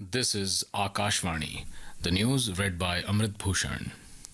This is Akashvani. The news read by Amrit Bhushan.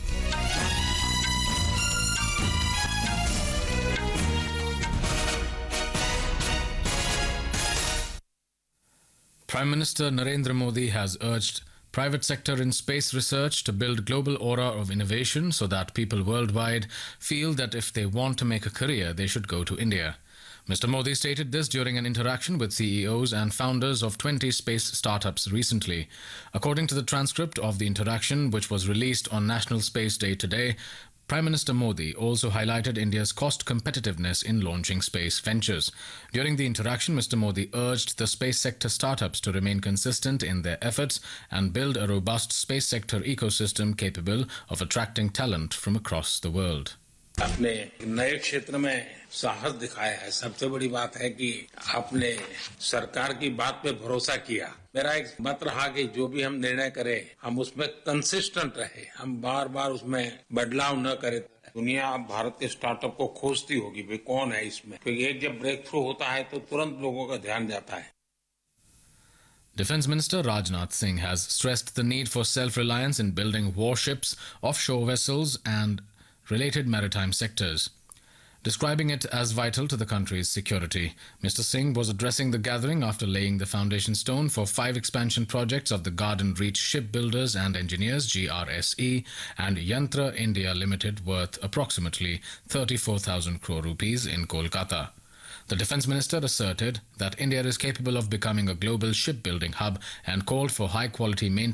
Prime Minister Narendra Modi has urged private sector in space research to build global aura of innovation so that people worldwide feel that if they want to make a career, they should go to India. Mr. Modi stated this during an interaction with CEOs and founders of 20 space startups recently. According to the transcript of the interaction, which was released on National Space Day today, Prime Minister Modi also highlighted India's cost competitiveness in launching space ventures. During the interaction, Mr. Modi urged the space sector startups to remain consistent in their efforts and build a robust space sector ecosystem capable of attracting talent from across the world. आपने नए क्षेत्र में साहस दिखाया है। सबसे बड़ी बात है कि आपने सरकार की बात पे भरोसा किया। मेरा एक मत रहा कि जो भी हम निर्णय करें हम उसमें कंसिस्टेंट रहे, हम बार बार उसमें बदलाव न करें। दुनिया अब भारत के स्टार्टअप को खोजती होगी भाई कौन है इसमें, क्योंकि एक जब ब्रेक थ्रू होता है तो तुरंत लोगों का ध्यान जाता है। Defence Minister Rajnath Singh has stressed the need for self-reliance in building warships, offshore vessels and related maritime sectors, describing it as vital to the country's security. Mr. Singh was addressing the gathering after laying the foundation stone for 5 expansion projects of the Garden Reach Shipbuilders and Engineers GRSE and Yantra India Limited worth approximately 34,000 crore rupees in Kolkata. The Defence Minister asserted that India is capable of becoming a global shipbuilding hub and called for high-quality maintenance